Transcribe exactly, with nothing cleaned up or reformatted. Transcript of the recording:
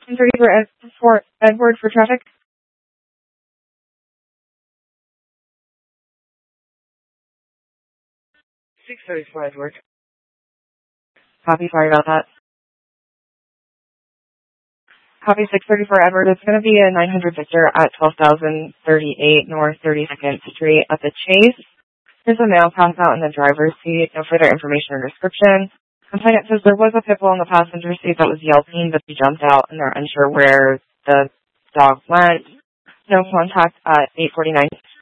ten thirty for, Ed, for Edward for traffic. six thirty for Edward. Copy, sorry about that. Copy six thirty for Edward. It's going to be a nine hundred Victor at twelve thousand thirty-eight North thirty-second Street at the Chase. There's a mail pass out in the driver's seat. No further information or description. Complainant says there was a pit bull in the passenger seat that was yelping, but he jumped out and they're unsure where the dog went. No contact at eight forty-nine